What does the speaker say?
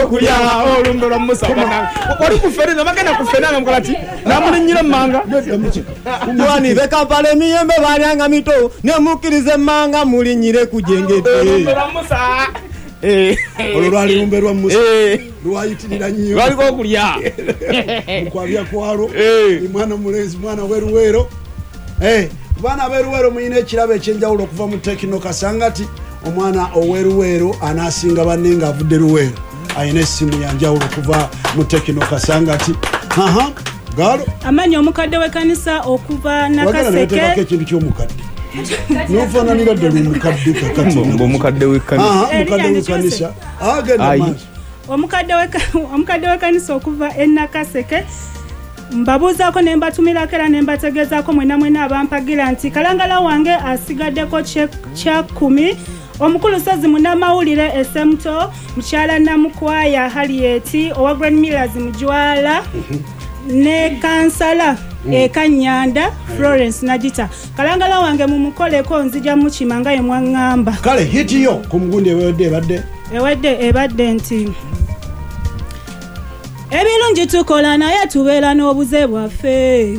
kulya olumbe lwa Musa oli kuferenga magenda kuferenga mkolati namulinyira manga mwani bekampale miyembe balyanga mito ne mukirize manga mulinyire kujengete olumbe lwa Musa olwali lumbe lwa Musa lwayitirira nnyo lwaliko okulya mukwabya kwalo mwana mulezi mwana weruwero bana beruwero muyina ekirabo ekyenjawulo okuva mu Tekino Kasangati omwana oweruwero anasinga banenga avudde ruwero ayina essimu yanjawulo okuva mu Tekino Kasangati galo amanyi omukadde w'ekkanisa okuva Nakaseke ekintu ky'omukadde nofaananira ddala omukadde kakati omukadde w'ekkanisa agenda maaso omukadde w'ekkanisa okuva e Nakaseke mbabuuzaako ne mbatumirako era ne mbategeezaako mwena abampagira nti kalangala wange asigaddeko kya 10 omukulu Ssazi munnamawulire Essemuto mukyala Namukwaya Harriet owa Grand Millers Mujwala ne kansala Kanyanda Florence Najita kalangala wange mumukoleko nzija mukima nga ye mwaŋŋamba kale hitiyo ku mugundi ebadde nti ebirungi tukola naye tubeera n'obuze bwaffe